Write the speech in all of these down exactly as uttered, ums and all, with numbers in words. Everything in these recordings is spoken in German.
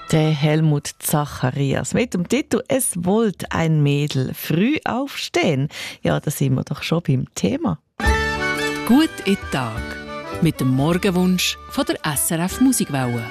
Der Helmut Zacharias mit dem Titel «Es wollte ein Mädel früh aufstehen». Ja, da sind wir doch schon beim Thema. Gut in den Tag mit dem Morgenwunsch von der S R F Musikwelle.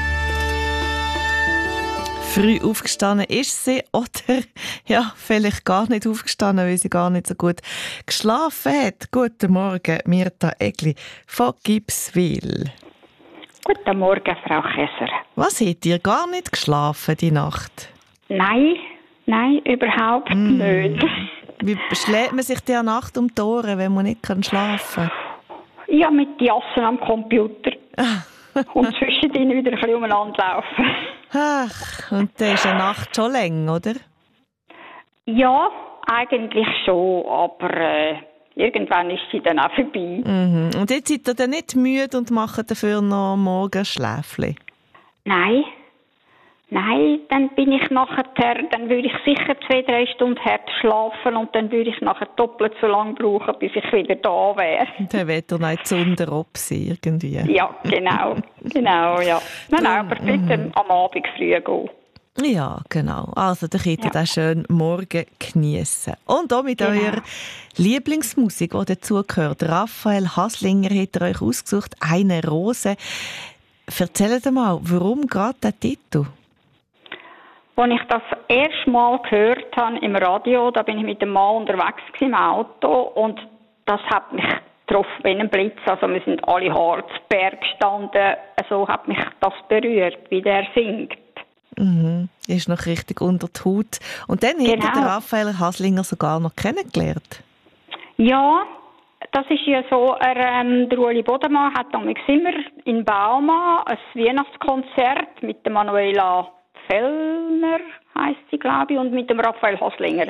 Früh aufgestanden ist sie oder ja, vielleicht gar nicht aufgestanden, weil sie gar nicht so gut geschlafen hat. Guten Morgen, Mirta Egli von Gibswil. Guten Morgen, Frau Käser. Was, hat ihr gar nicht geschlafen die Nacht? Nein, nein, überhaupt mm. nicht. Wie schlägt man sich die Nacht um die Ohren, wenn man nicht schlafen kann? Ja, mit Jassen am Computer. Und zwischendrin wieder ein bisschen umeinander laufen. Ach, und das ist eine Nacht schon länger, oder? Ja, eigentlich schon, aber äh, irgendwann ist sie dann auch vorbei. Mhm. Und jetzt seid ihr dann nicht müde und macht dafür noch morgen Schläfchen? Nein, nein, dann bin ich nachher, dann würde ich sicher zwei, drei Stunden hart schlafen und dann würde ich nachher doppelt so lange brauchen, bis ich wieder da wäre. Dann wird er nicht Sonntag ab sein, irgendwie. Ja, genau, genau, ja. Nein, nein, aber bitte mhm. am Abend früh gehen. Ja, genau. Also, dann könnt ihr ja. schön morgen geniessen. Und auch mit genau. eurer Lieblingsmusik, die dazugehört. Raphael Haslinger hat euch ausgesucht, «Eine Rose». Erzählt mal, warum gerade der Titel? Als ich das erste Mal gehört habe im Radio, da bin ich mit dem Mann unterwegs im Auto und das hat mich getroffen wie ein Blitz. Also wir sind alle Haare zu Berg gestanden. So hat mich das berührt, wie der singt. Mhm, ist noch richtig unter die Haut. Und dann genau. hat der Raphael Haslinger sogar noch kennengelernt. Ja, das ist ja so, er, ähm, der Ueli Bodemann hat damals immer in Bauma ein Weihnachtskonzert mit der Manuela Fellner, heisst sie, glaube ich, und mit dem Raphael Haslinger.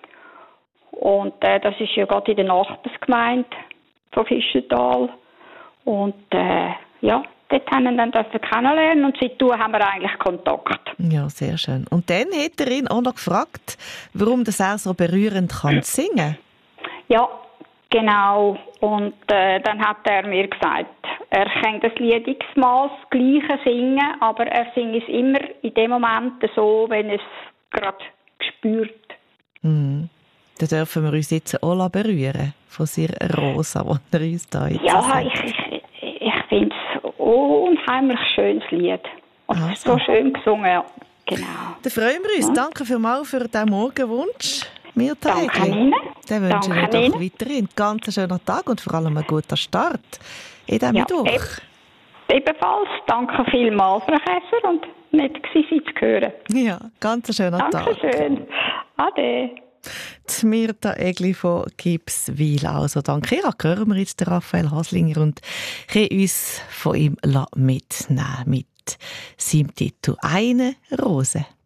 Und äh, das ist ja gerade in der Nachbarsgemeinde von Fischental. Und äh, ja, dort haben wir dann dürfen kennenlernen und seitdem haben wir eigentlich Kontakt. Ja, sehr schön. Und dann hat er ihn auch noch gefragt, warum das er so berührend kann singen. Ja, genau. Und äh, dann hat er mir gesagt, er kann das Lied x-mal das Gleiche singen, aber er singt es immer in dem Moment so, wenn er es gerade spürt. Mhm. Dann dürfen wir uns jetzt auch berühren von seiner Rosa, die er uns da jetzt Ja, sagt. ich, ich, ich finde es ein unheimlich schönes Lied. Und es ist so schön gesungen, ja. Genau. Dann freuen wir uns. Ja. Danke vielmals für diesen Morgenwunsch. Mirta Danke Ihnen. Dann wünsche ich dir doch weiterhin einen ganz schönen Tag und vor allem einen guten Start in diesem ja, Mittwoch. Eb- ebenfalls. Danke vielmals, Frau Käser, und nett gewesen, Sie zu hören. Ja, ganz schönen Tag. Dankeschön. Ade. Die Mirta Egli von Gibswil. Also danke. Ja, hören wir jetzt den Raphael Haslinger und können uns von ihm mitnehmen mit seinem Titel «Eine Rose».